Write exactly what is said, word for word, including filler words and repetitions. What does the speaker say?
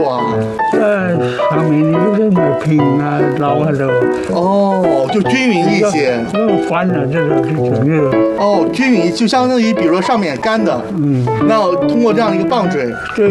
啊？ 呃，上面你就是买平啊，捞下头。 哦，就均匀一些。 那翻了这个就整个。 哦，均匀就相当于，比如说上面干的，嗯，那通过这样一个棒槌， 对。